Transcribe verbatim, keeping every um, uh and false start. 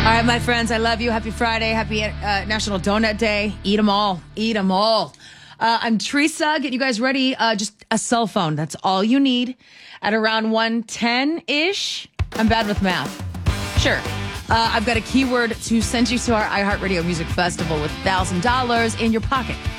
right, my friends, I love you. Happy Friday. Happy uh, National Donut Day. Eat them all. Eat them all. Uh, I'm Teresa, getting you guys ready. Uh, just a cell phone. That's all you need. At around one ten-ish, I'm bad with math. Sure. Uh, I've got a keyword to send you to our iHeartRadio Music Festival with one thousand dollars in your pocket.